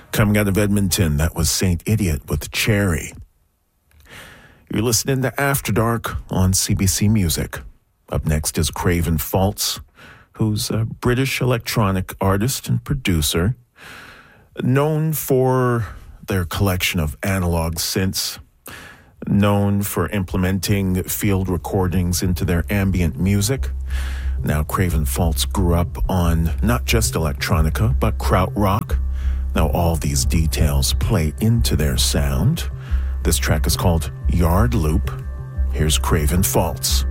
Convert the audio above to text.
Coming out of Edmonton, that was Saint Idiot with Cherry. You're listening to After Dark on CBC Music. Up next is Craven Falls, who's a British electronic artist and producer, known for their collection of analog synths, known for implementing field recordings into their ambient music. Now, Craven Falls grew up on not just electronica, but krautrock. Now, all these details play into their sound. This track is called Yard Loop. Here's Craven Falls.